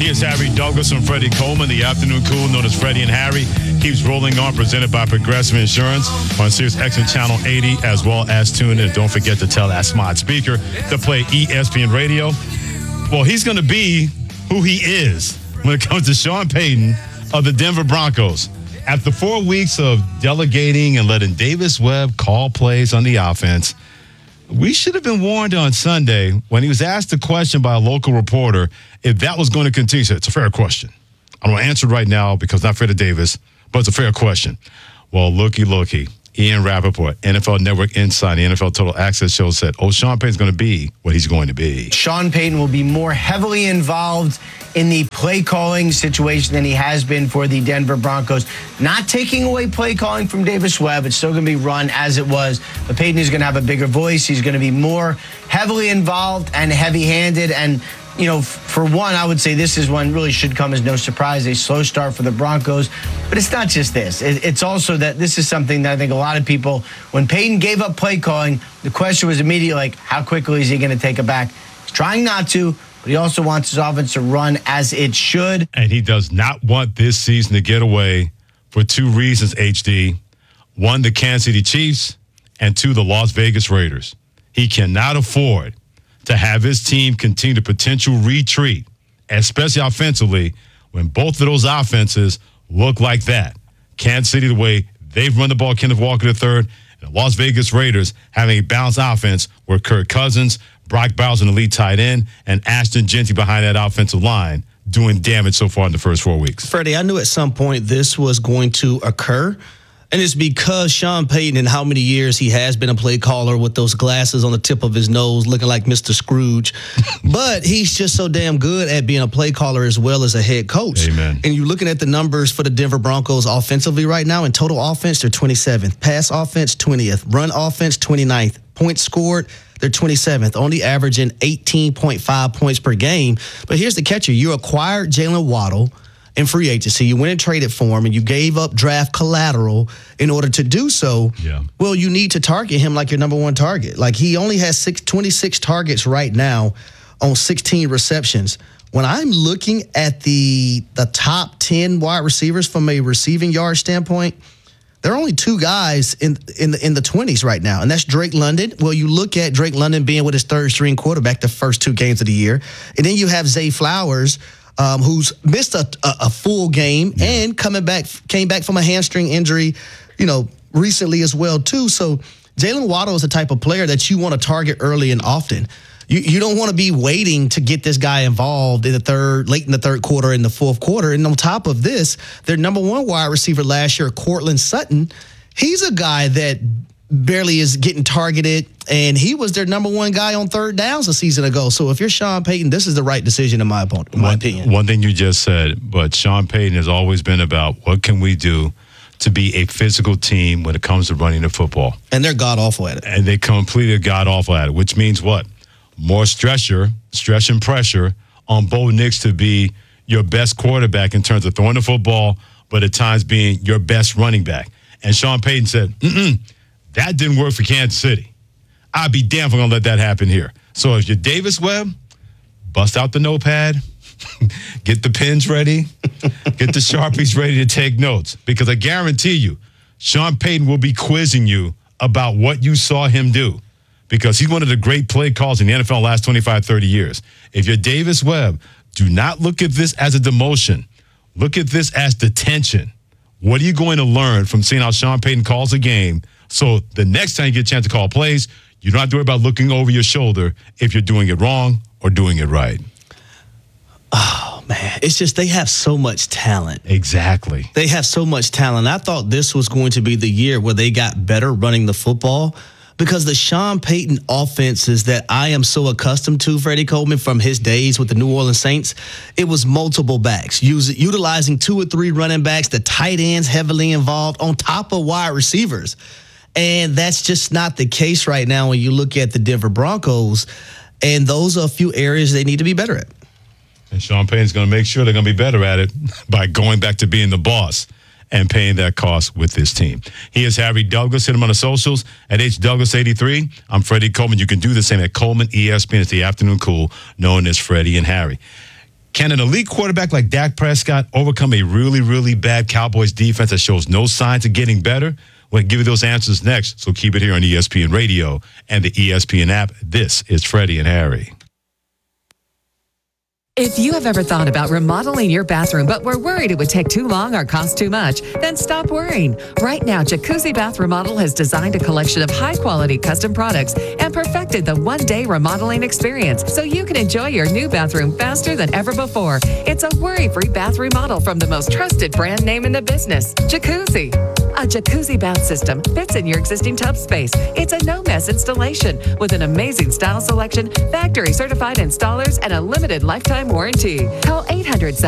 is Harry Douglas and Freddie Coleman. The afternoon cool, known as Freddie and Harry, keeps rolling on, presented by Progressive Insurance on Sirius XM Channel 80, as well as tune in. Don't forget to tell that smart speaker to play ESPN Radio. Well, he's going to be who he is when it comes to Sean Payton of the Denver Broncos. After 4 weeks of delegating and letting Davis Webb call plays on the offense, we should have been warned on Sunday when he was asked a question by a local reporter if that was going to continue. He said, it's a fair question. I don't answer it right now because not fair to Davis, but it's a fair question. Well, looky. Ian Rappaport, NFL Network Insight, the NFL Total Access Show said, Sean Payton's going to be what he's going to be. Sean Payton will be more heavily involved in the play calling situation than he has been for the Denver Broncos. Not taking away play calling from Davis Webb. It's still going to be run as it was. But Payton is going to have a bigger voice. He's going to be more heavily involved and heavy-handed. And, you know, for one, I would say this is one really should come as no surprise, a slow start for the Broncos. But it's not just this. It's also that this is something that I think a lot of people, when Payton gave up play calling, the question was immediately like, how quickly is he going to take it back? He's trying not to, but he also wants his offense to run as it should. And he does not want this season to get away for two reasons, HD. One, the Kansas City Chiefs, and two, the Las Vegas Raiders. He cannot afford to have his team continue to potential retreat, especially offensively, when both of those offenses look like that. Kansas City, the way they've run the ball, Kenneth Walker III, and the Las Vegas Raiders having a balanced offense where Kirk Cousins, Brock Bowers, an elite tight end, and Ashton Jeanty behind that offensive line doing damage so far in the first 4 weeks. Freddie, I knew at some point this was going to occur. And it's because Sean Payton, in how many years he has been a play caller with those glasses on the tip of his nose looking like Mr. Scrooge. But he's just so damn good at being a play caller as well as a head coach. Amen. And you're looking at the numbers for the Denver Broncos offensively right now. In total offense, they're 27th. Pass offense, 20th. Run offense, 29th. Points scored, they're 27th, only averaging 18.5 points per game. But here's the catcher. You acquired Jalen Waddle in free agency. You went and traded for him, and you gave up draft collateral in order to do so. Yeah. Well, you need to target him like your number one target. Like, he only has 26 targets right now on 16 receptions. When I'm looking at the top 10 wide receivers from a receiving yard standpoint, there are only two guys in the 20s right now, and that's Drake London. Well, you look at Drake London being with his third-string quarterback the first two games of the year, and then you have Zay Flowers, who's missed a full game and came back from a hamstring injury, recently as well too. So Jalen Waddle is the type of player that you want to target early and often. You don't want to be waiting to get this guy involved late in the third quarter, in the fourth quarter. And on top of this, their number one wide receiver last year, Courtland Sutton, he's a guy that barely is getting targeted, and he was their number one guy on third downs a season ago. So if you're Sean Payton, this is the right decision in my opinion. One thing you just said, but Sean Payton has always been about what can we do to be a physical team when it comes to running the football. And they're god-awful at it. And they completely god-awful at it, which means what? More stress and pressure on Bo Nix to be your best quarterback in terms of throwing the football, but at times being your best running back. And Sean Payton said, that didn't work for Kansas City. I'd be damn if I'm going to let that happen here. So if you're Davis Webb, bust out the notepad, get the pens ready, get the Sharpies ready to take notes. Because I guarantee you, Sean Payton will be quizzing you about what you saw him do. Because he's one of the great play calls in the NFL the last 25, 30 years. If you're Davis Webb, do not look at this as a demotion. Look at this as detention. What are you going to learn from seeing how Sean Payton calls a game? So the next time you get a chance to call plays, you don't have to worry about looking over your shoulder if you're doing it wrong or doing it right. Oh, man. It's just they have so much talent. Exactly. They have so much talent. I thought this was going to be the year where they got better running the football, because the Sean Payton offenses that I am so accustomed to, Freddie Coleman, from his days with the New Orleans Saints, it was multiple backs, utilizing 2 or 3 running backs, the tight ends heavily involved on top of wide receivers. And that's just not the case right now when you look at the Denver Broncos, and those are a few areas they need to be better at. And Sean Payton's going to make sure they're going to be better at it by going back to being the boss and paying that cost with this team. He is Harry Douglas. Hit him on the socials at HDouglas83. I'm Freddie Coleman. You can do the same at Coleman ESPN. It's the afternoon cool, known as Freddie and Harry. Can an elite quarterback like Dak Prescott overcome a really, really bad Cowboys defense that shows no signs of getting better? We'll give you those answers next, so keep it here on ESPN Radio and the ESPN app. This is Freddie and Harry. If you have ever thought about remodeling your bathroom but were worried it would take too long or cost too much, then stop worrying. Right now, Jacuzzi Bath Remodel has designed a collection of high-quality custom products and perfected the one-day remodeling experience so you can enjoy your new bathroom faster than ever before. It's a worry-free bath remodel from the most trusted brand name in the business, Jacuzzi. A jacuzzi bath system fits in your existing tub space. It's a no-mess installation with an amazing style selection, factory-certified installers, and a limited lifetime warranty. Call 800